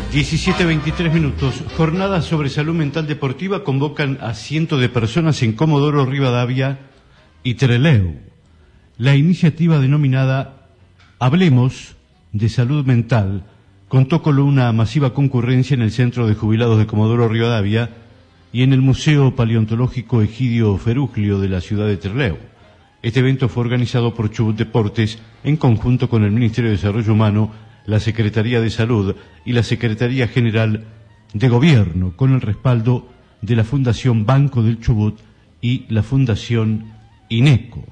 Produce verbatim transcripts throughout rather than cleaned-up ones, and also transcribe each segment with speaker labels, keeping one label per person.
Speaker 1: diecisiete veintitrés minutos. Jornadas sobre salud mental deportiva convocan a cientos de personas en Comodoro Rivadavia y Trelew. La iniciativa denominada Hablemos de Salud Mental contó con una masiva concurrencia en el Centro de Jubilados de Comodoro Rivadavia y en el Museo Paleontológico Egidio Feruglio de la ciudad de Trelew. Este evento fue organizado por Chubut Deportes en conjunto con el Ministerio de Desarrollo Humano, la Secretaría de Salud y la Secretaría General de Gobierno, con el respaldo de la Fundación Banco del Chubut y la Fundación INECO.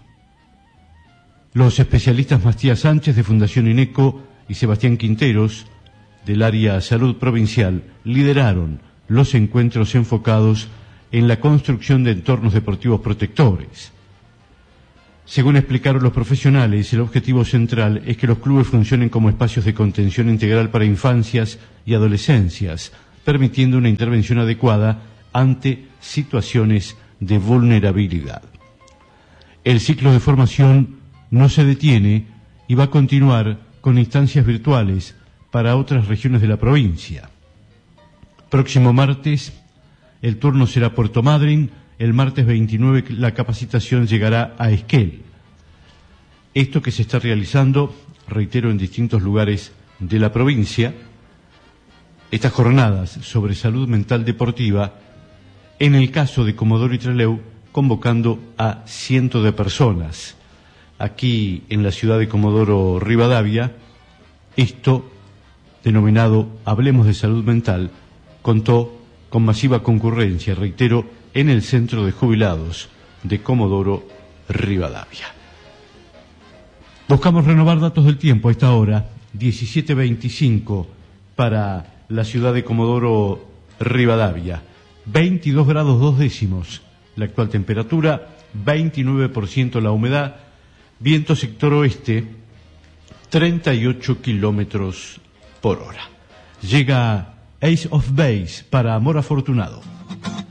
Speaker 1: Los especialistas Matías Sánchez de Fundación INECO y Sebastián Quinteros del área Salud Provincial lideraron los encuentros enfocados en la construcción de entornos deportivos protectores. Según explicaron los profesionales, el objetivo central es que los clubes funcionen como espacios de contención integral para infancias y adolescencias, permitiendo una intervención adecuada ante situaciones de vulnerabilidad. El ciclo de formación no se detiene y va a continuar con instancias virtuales para otras regiones de la provincia. Próximo martes, el turno será Puerto Madryn. El martes veintinueve la capacitación llegará a Esquel. Esto que se está realizando, reitero, en distintos lugares de la provincia, estas jornadas sobre salud mental deportiva, en el caso de Comodoro y Trelew, convocando a cientos de personas. Aquí en la ciudad de Comodoro Rivadavia, esto, denominado Hablemos de Salud Mental, contó con masiva concurrencia, reitero, en el Centro de Jubilados de Comodoro Rivadavia. Buscamos renovar datos del tiempo a esta hora, diecisiete veinticinco para la ciudad de Comodoro Rivadavia, veintidós grados dos décimos la actual temperatura, veintinueve por ciento la humedad, viento sector oeste, treinta y ocho kilómetros por hora. Llega Ace of Base para Amor Afortunado.